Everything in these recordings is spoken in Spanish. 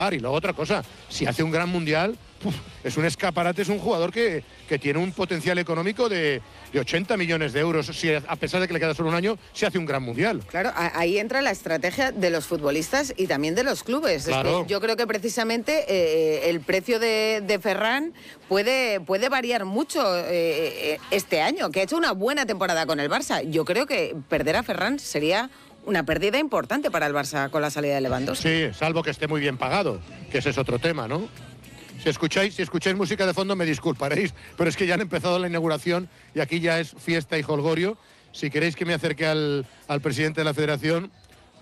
Y luego otra cosa, si hace un gran mundial, es un escaparate, es un jugador que tiene un potencial económico de 80 millones de euros, si a pesar de que le queda solo un año, se hace un gran mundial. Claro, ahí entra la estrategia de los futbolistas y también de los clubes. Claro. Es que yo creo que precisamente el precio de Ferran puede variar mucho este año, que ha hecho una buena temporada con el Barça. Yo creo que perder a Ferran sería una pérdida importante para el Barça con la salida de Lewandowski. Sí, salvo que esté muy bien pagado, que ese es otro tema, ¿no? Si escucháis música de fondo me disculparéis, pero es que ya han empezado la inauguración y aquí ya es fiesta y jolgorio. Si queréis que me acerque al presidente de la federación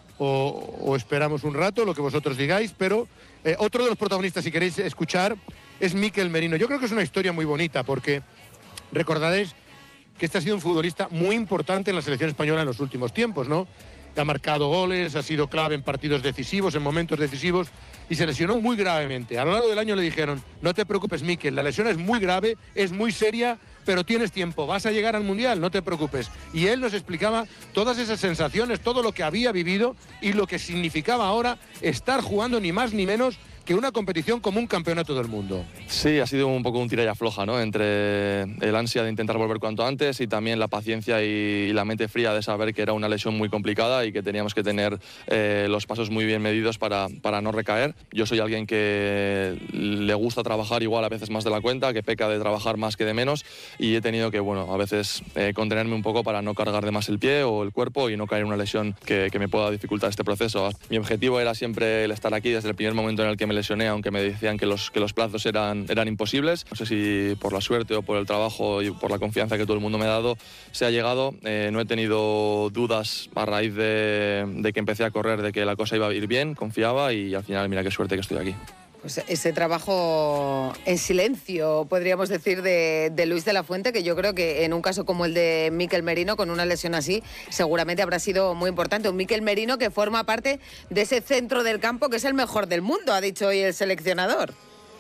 o esperamos un rato, lo que vosotros digáis, pero otro de los protagonistas, si queréis escuchar, es Mikel Merino. Yo creo que es una historia muy bonita porque recordaréis que este ha sido un futbolista muy importante en la selección española en los últimos tiempos, ¿no? Ha marcado goles, ha sido clave en partidos decisivos, en momentos decisivos, y se lesionó muy gravemente. A lo largo del año le dijeron, no te preocupes, Mikel, la lesión es muy grave, es muy seria, pero tienes tiempo, vas a llegar al Mundial, no te preocupes. Y él nos explicaba todas esas sensaciones, todo lo que había vivido y lo que significaba ahora estar jugando ni más ni menos que una competición como un campeonato del mundo. Sí, ha sido un poco un tira y afloja, ¿no? Entre el ansia de intentar volver cuanto antes y también la paciencia y la mente fría de saber que era una lesión muy complicada y que teníamos que tener los pasos muy bien medidos para no recaer. Yo soy alguien que le gusta trabajar igual a veces más de la cuenta, que peca de trabajar más que de menos, y he tenido que, bueno, a veces contenerme un poco para no cargar de más el pie o el cuerpo y no caer en una lesión que me pueda dificultar este proceso. Mi objetivo era siempre el estar aquí desde el primer momento en el que me lesioné, aunque me decían que los plazos eran imposibles. No sé si por la suerte o por el trabajo y por la confianza que todo el mundo me ha dado se ha llegado. No he tenido dudas a raíz de que empecé a correr, de que la cosa iba a ir bien, confiaba y al final mira qué suerte que estoy aquí. Pues ese trabajo en silencio, podríamos decir, de Luis de la Fuente, que yo creo que en un caso como el de Mikel Merino, con una lesión así, seguramente habrá sido muy importante. Un Mikel Merino que forma parte de ese centro del campo que es el mejor del mundo, ha dicho hoy el seleccionador.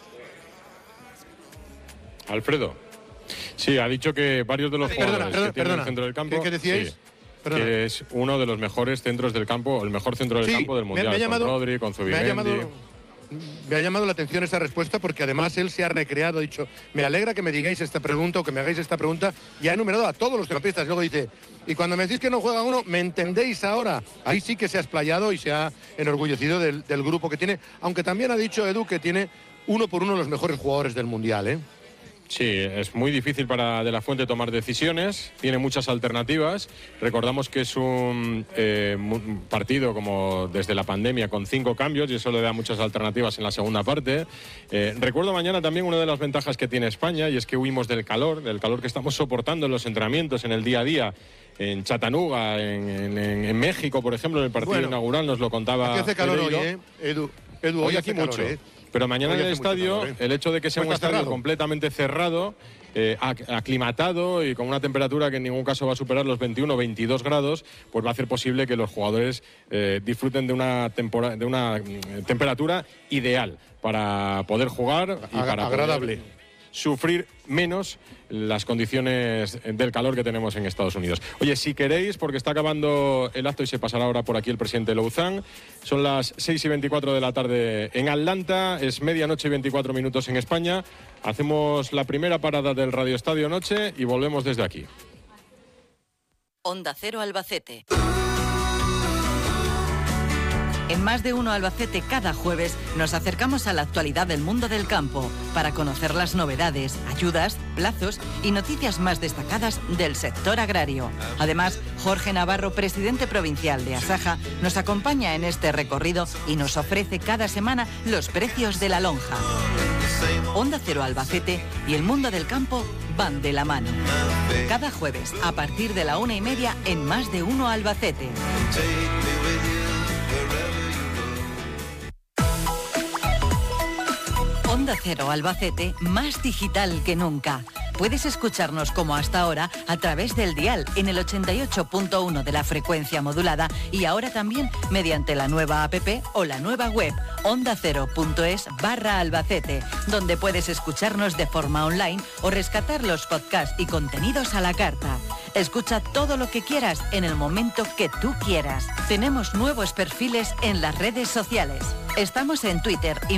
Alfredo. Sí, ha dicho que varios de los jugadores que tienen el centro del campo... ¿Qué decíais? Sí, que es uno de los mejores centros del campo, el mejor centro del campo del Mundial, con Rodri, con Zubimendi... Me ha llamado la atención esta respuesta porque además él se ha recreado, ha dicho, me alegra que me digáis esta pregunta o que me hagáis esta pregunta, y ha enumerado a todos los campistas. Luego dice, y cuando me decís que no juega uno, ¿me entendéis ahora? Ahí sí que se ha explayado y se ha enorgullecido del grupo que tiene, aunque también ha dicho Edu que tiene uno por uno los mejores jugadores del Mundial, ¿eh? Sí, es muy difícil para De la Fuente tomar decisiones, tiene muchas alternativas. Recordamos que es un partido como desde la pandemia con 5 cambios y eso le da muchas alternativas en la segunda parte. Recuerdo mañana también una de las ventajas que tiene España y es que huimos del calor que estamos soportando en los entrenamientos, en el día a día. En Chattanooga, en México, por ejemplo, en el partido inaugural nos lo contaba. Aquí hace calor hoy, Edu, hoy aquí mucho. Calor, Pero mañana en el estadio, el hecho de que sea un estadio completamente cerrado, aclimatado y con una temperatura que en ningún caso va a superar los 21 o 22 grados, pues va a hacer posible que los jugadores disfruten de una temperatura ideal para poder jugar y para agradable. Poder sufrir menos las condiciones del calor que tenemos en Estados Unidos. Oye, si queréis, porque está acabando el acto y se pasará ahora por aquí el presidente Louzán, son las 6:24 de la tarde en Atlanta, es medianoche y 24 minutos en España. Hacemos la primera parada del Radio Estadio Noche y volvemos desde aquí. Onda Cero Albacete. En Más de Uno Albacete cada jueves nos acercamos a la actualidad del mundo del campo para conocer las novedades, ayudas, plazos y noticias más destacadas del sector agrario. Además, Jorge Navarro, presidente provincial de Asaja, nos acompaña en este recorrido y nos ofrece cada semana los precios de la lonja. Onda Cero Albacete y el mundo del campo van de la mano. Cada jueves a partir de la 1:30 en Más de Uno Albacete. Onda Cero Albacete, más digital que nunca. Puedes escucharnos como hasta ahora a través del dial en el 88.1 de la frecuencia modulada y ahora también mediante la nueva app o la nueva web ondacero.es/Albacete, donde puedes escucharnos de forma online o rescatar los podcasts y contenidos a la carta. Escucha todo lo que quieras en el momento que tú quieras. Tenemos nuevos perfiles en las redes sociales. Estamos en Twitter,